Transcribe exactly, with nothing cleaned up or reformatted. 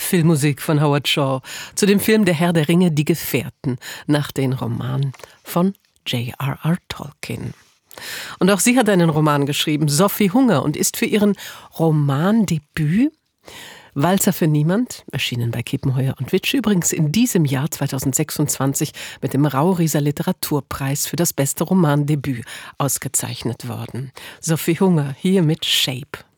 Filmmusik von Howard Shaw zu dem Film Der Herr der Ringe, Die Gefährten, nach den Romanen von J R R Tolkien. Und auch sie hat einen Roman geschrieben, Sophie Hunger, und ist für ihren Romandebüt Walzer für Niemand, erschienen bei Kiepenheuer und Witsch, übrigens in diesem Jahr zweitausendsechsundzwanzig mit dem Raurieser Literaturpreis für das beste Romandebüt ausgezeichnet worden. Sophie Hunger hier mit Shape.